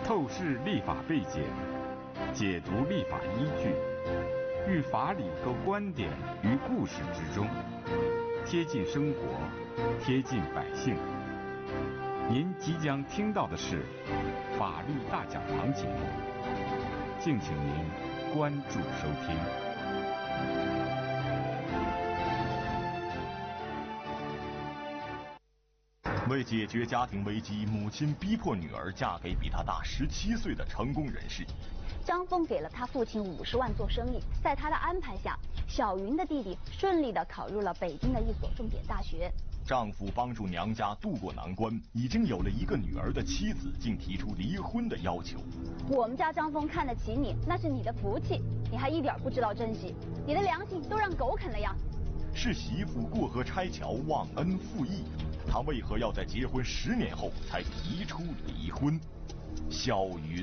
透视立法背景，解读立法依据，寓法理和观点于故事之中，贴近生活，贴近百姓。您即将听到的是法律大讲堂节目，敬请您关注收听。 为解决家庭危机，母亲逼迫女儿嫁给比她大17岁的成功人士。 张峰给了他父亲50万做生意，在他的安排下，小云的弟弟顺利地考入了北京的一所重点大学。 丈夫帮助娘家渡过难关，已经有了一个女儿的妻子竟提出离婚的要求。 我们家张峰看得起你，那是你的福气，你还一点不知道珍惜，你的良心都让狗啃了呀！ 是媳妇过河拆桥忘恩负义，他为何要在结婚10年后才提出离婚？小云